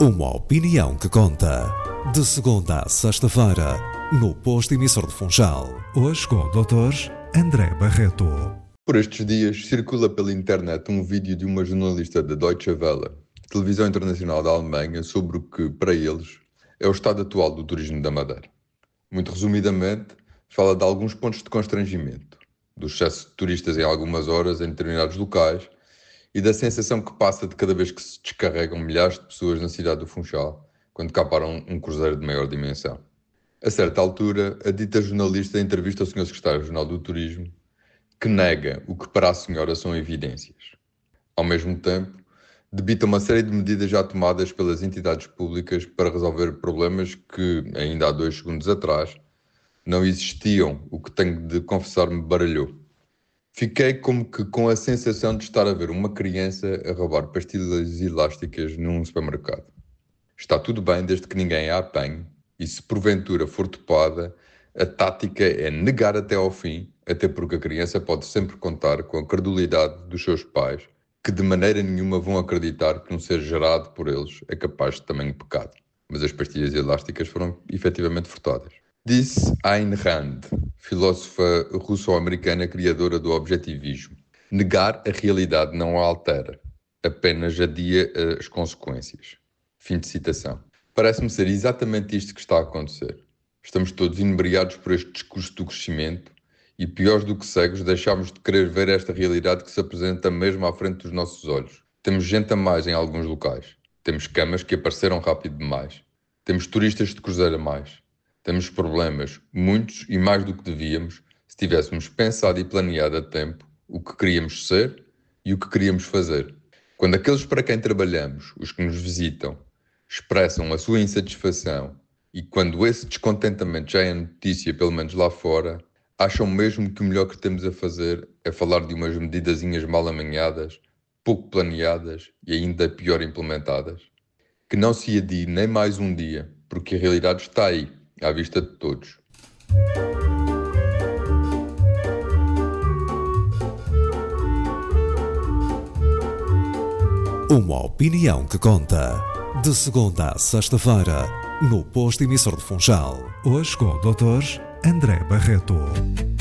Uma opinião que conta. De segunda a sexta-feira, no posto emissor de Funchal. Hoje com o Dr. André Barreto. Por estes dias, circula pela internet um vídeo de uma jornalista da Deutsche Welle, televisão internacional da Alemanha, sobre o que, para eles, é o estado atual do turismo da Madeira. Muito resumidamente, fala de alguns pontos de constrangimento, do excesso de turistas em algumas horas em determinados locais e da sensação que passa de cada vez que se descarregam milhares de pessoas na cidade do Funchal, quando cá para um cruzeiro de maior dimensão. A certa altura, a dita jornalista entrevista o Sr. Secretário-Geral do Turismo, que nega o que para a senhora são evidências. Ao mesmo tempo, debita uma série de medidas já tomadas pelas entidades públicas para resolver problemas que, ainda há 2 segundos atrás, não existiam, o que tenho de confessar me baralhou. Fiquei como que com a sensação de estar a ver uma criança a roubar pastilhas elásticas num supermercado. Está tudo bem desde que ninguém a apanhe, e se porventura for topada, a tática é negar até ao fim, até porque a criança pode sempre contar com a credulidade dos seus pais, que de maneira nenhuma vão acreditar que um ser gerado por eles é capaz de tamanho pecado. Mas as pastilhas elásticas foram efetivamente furtadas. Disse Ayn Rand, filósofa russo-americana criadora do objetivismo: negar a realidade não a altera, apenas adia as consequências. Fim de citação. Parece-me ser exatamente isto que está a acontecer. Estamos todos inebriados por este discurso do crescimento e, piores do que cegos, deixámos de querer ver esta realidade que se apresenta mesmo à frente dos nossos olhos. Temos gente a mais em alguns locais. Temos camas que apareceram rápido demais. Temos turistas de cruzeiro a mais. Temos problemas, muitos e mais do que devíamos, se tivéssemos pensado e planeado a tempo o que queríamos ser e o que queríamos fazer. Quando aqueles para quem trabalhamos, os que nos visitam, expressam a sua insatisfação e quando esse descontentamento já é notícia, pelo menos lá fora, acham mesmo que o melhor que temos a fazer é falar de umas medidazinhas mal amanhadas, pouco planeadas e ainda pior implementadas? Que não se adie nem mais um dia, porque a realidade está aí, à vista de todos. Uma opinião que conta. De segunda a sexta-feira, no posto emissor de Funchal. Hoje com o Dr. André Barreto.